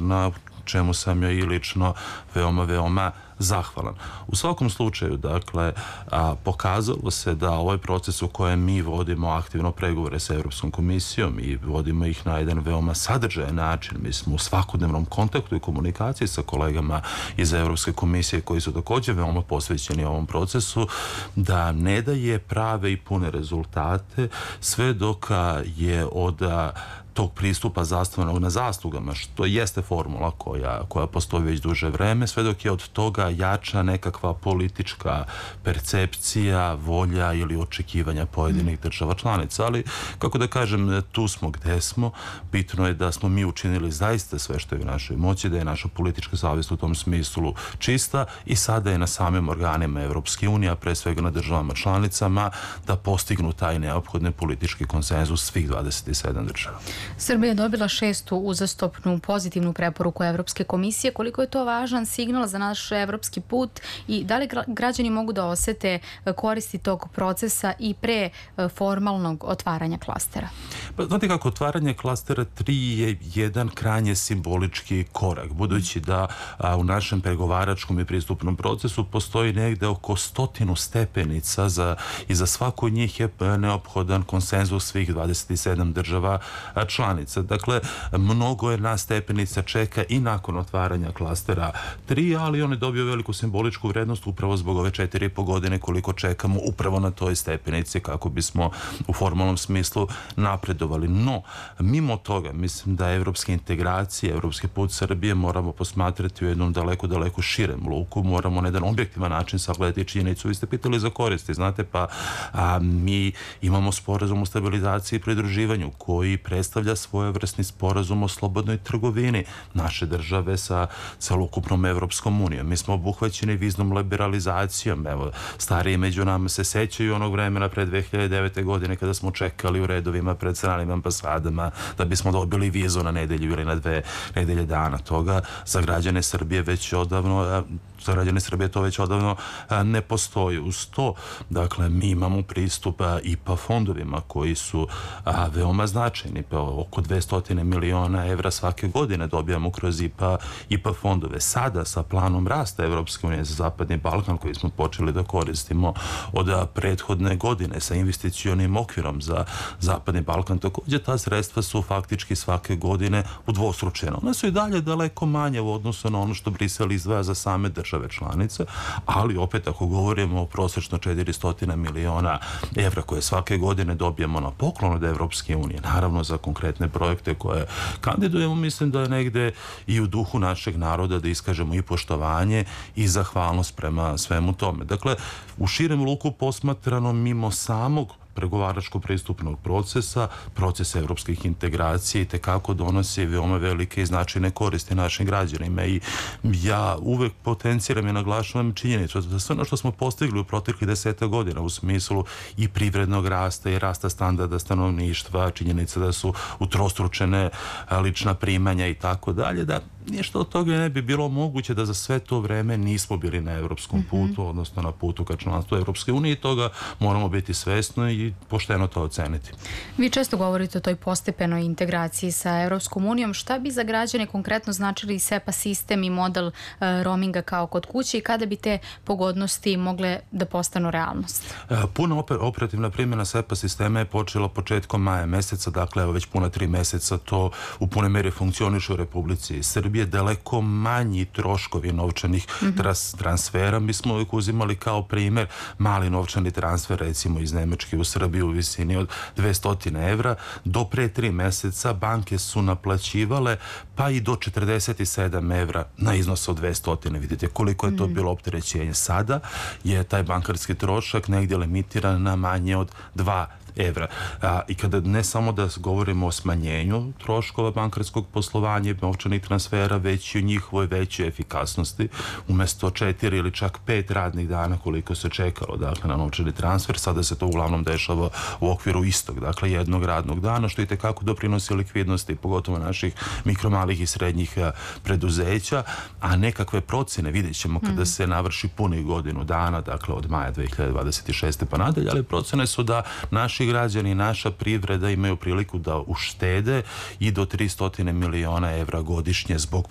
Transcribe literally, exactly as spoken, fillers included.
na čemu sam joj i lično veoma, veoma zahvalan. U svakom slučaju, dakle, a, pokazalo se da ovaj proces u kojem mi vodimo aktivno pregovore sa Evropskom komisijom i vodimo ih na jedan veoma sadržajan način. Mi smo u svakodnevnom kontaktu i komunikaciji sa kolegama iz Evropske komisije koji su također veoma posvećeni ovom procesu, da ne daje prave i pune rezultate sve dok je od tog pristupa zasnovanog na zaslugama, što jeste formula koja, koja postoji već duže vreme, sve dok je od toga jača nekakva politička percepcija, volja ili očekivanja pojedinih država članica. Ali, kako da kažem, tu smo gde smo. Bitno je da smo mi učinili zaista sve što je u našoj moći, da je naša politička savjest u tom smislu čista i sada je na samim organima Evropske unije, a pre svega na državama članicama, da postignu taj neophodni politički konsenzus svih dvadeset sedam država. Srbija je dobila šestu uzastopnu pozitivnu preporuku Evropske komisije. Koliko je to važan signal za naš evropski put i da li građani mogu da osete koristi tog procesa i pre formalnog otvaranja klastera? Pa, znate kako, otvaranje klastera tri je jedan krajnje simbolički korak, budući da a, u našem pregovaračkom i pristupnom procesu postoji negde oko stotinu stepenica za, i za svaku od njih je neophodan konsenzus svih dvadeset sedam država članica. Dakle, mnogo je na stepenica čeka i nakon otvaranja klastera tri, ali on je dobio veliku simboličku vrednost upravo zbog ove četiri i po godine koliko čekamo upravo na toj stepenici kako bismo u formalnom smislu napredovali. No, mimo toga, mislim da evropske integracije, evropski put Srbije moramo posmatrati u jednom daleko, daleko širem luku, moramo na jedan objektivan način sagledati činjenicu. Vi ste pitali za koristi, znate, pa a, mi imamo sporazum o stabilizaciji i pridruživanju koji predstavlja svojevrsni sporazum o slobodnoj trgovini naše države sa celokupnom Evropskom unijom. Mi smo obuhvaćeni viznom liberalizacijom. Evo, stariji među nama se sećaju onog vremena pre dve hiljade devete. godine kada smo čekali u redovima pred stranim ambasadama da bismo dobili vizu na nedelju ili na dve nedelje dana. Toga za građane Srbije već odavno za građane Srbije to već odavno ne postoji. Uz to, dakle, mi imamo pristup I P A fondovima koji su a, veoma značajni. Pa oko dvesta miliona evra svake godine dobijamo kroz I P A, I P A fondove. Sada sa planom rasta Evropske unije za Zapadni Balkan koji smo počeli da koristimo od prethodne godine sa investicionim okvirom za Zapadni Balkan, također ta sredstva su faktički svake godine udvostručena. One su i dalje daleko manje u odnosu na ono što Brisel izdvaja za same države članice, ali opet ako govorimo o prosečno četiristo miliona evra koje svake godine dobijemo na poklon od Evropske unije, naravno za konkretne projekte koje kandidujemo, mislim da je negde i u duhu našeg naroda da iskažemo i poštovanje i zahvalnost prema svemu tome. Dakle, u širem luku posmatrano mimo samog pregovaračkog pristupnog procesa, proces evropskih integracija i tekako donosi veoma velike i značajne koristi našim građanima i ja uvek potenciram i naglašavam činjenicu da sve ono što smo postigli u proteklih deseta godina u smislu i privrednog rasta i rasta standarda stanovništva, činjenica da su utrostručene lična primanja i tako dalje, da ništa od toga ne bi bilo moguće da za sve to vreme nismo bili na evropskom putu, odnosno na putu ka članstvu Evropske unije i toga moramo biti svesni i pošteno to oceniti. Vi često govorite o toj postepenoj integraciji sa Evropskom unijom. Šta bi za građane konkretno značili S E P A sistem i model uh, roaminga kao kod kuće i kada bi te pogodnosti mogle da postanu realnost? Uh, puna oper, operativna primjena S E P A sistema je počela početkom maja meseca, dakle evo već puna tri meseca to u pune meri funkcioniše u Republici Srbije. Daleko manji troškovi novčanih mm-hmm. tras, transfera. Mi smo uvijek uzimali kao primjer mali novčani transfer recimo iz Nemačke u Srbiju u visini od dvesta evra. Do pre tri meseca banke su naplaćivale pa i do četrdeset sedam evra na iznos od dvesta. Vidite koliko je to bilo opterećenje. Sada je taj bankarski trošak negdje limitiran na manje od dva evra. A, I kada ne samo da govorimo o smanjenju troškova bankarskog poslovanja i novčanih transfera, već i o njihovoj većoj efikasnosti, umesto četiri ili čak pet radnih dana koliko se čekalo dakle, na novčani transfer, sada se to uglavnom dešava u okviru istog, dakle jednog radnog dana, što i tekako doprinosi likvidnosti, pogotovo naših mikromalih i srednjih a, preduzeća, a nekakve procene vidjet ćemo kada mm. se navrši punih godinu dana, dakle od maja dve hiljade dvadeset šeste pa nadalje, ali procene su da naši građani i naša privreda imaju priliku da uštede i do tristo miliona evra godišnje zbog